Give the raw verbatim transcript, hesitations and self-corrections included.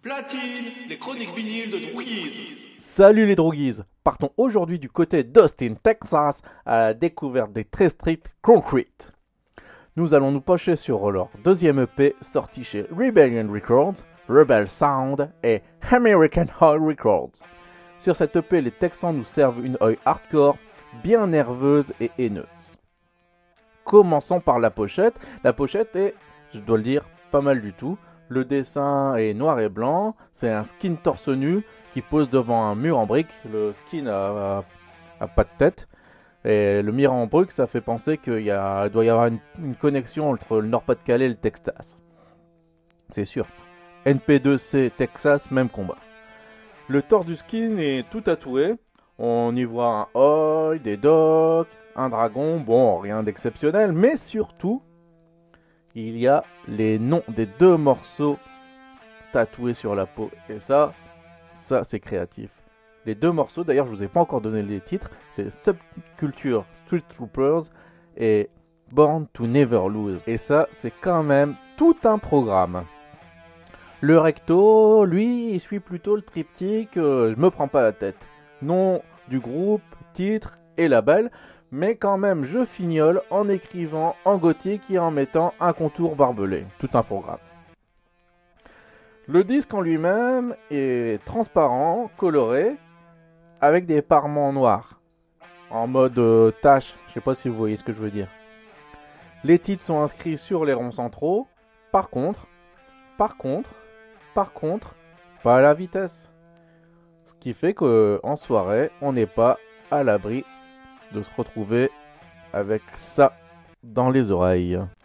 Platine, les chroniques vinyles de Droguise. Salut les droguises. Partons aujourd'hui du côté d'Austin, Texas, à la découverte des Tree Street Concrete. Nous allons nous pencher sur leur deuxième E P sorti chez Rebellion Records, Rebel Sound et American Hall Records. Sur cette E P, les Texans nous servent une œil hardcore, bien nerveuse et haineuse. Commençons par la pochette. La pochette est, je dois le dire, pas mal du tout. Le dessin est noir et blanc, c'est un skin torse nu qui pose devant un mur en briques. Le skin a, a, a pas de tête. Et le mur en briques, ça fait penser qu'il y a, doit y avoir une, une connexion entre le Nord-Pas-de-Calais et le Texas. C'est sûr. N P deux C, Texas, même combat. Le torse du skin est tout tatoué. On y voit un œil, des docks, un dragon. Bon, rien d'exceptionnel, mais surtout, il y a les noms des deux morceaux tatoués sur la peau. Et ça, ça c'est créatif. Les deux morceaux, d'ailleurs je vous ai pas encore donné les titres, c'est Subculture Street Troopers et Born to Never Lose. Et ça, c'est quand même tout un programme. Le recto, lui, il suit plutôt le triptyque euh, je me prends pas la tête. Nom du groupe, titre et label. Mais quand même, je fignole en écrivant en gothique et en mettant un contour barbelé. Tout un programme. Le disque en lui-même est transparent, coloré, avec des parements noirs. En mode euh, tache, je sais pas si vous voyez ce que je veux dire. Les titres sont inscrits sur les ronds centraux. Par contre, par contre, par contre, pas à la vitesse. Ce qui fait qu'en soirée, on n'est pas à l'abri de se retrouver avec ça dans les oreilles.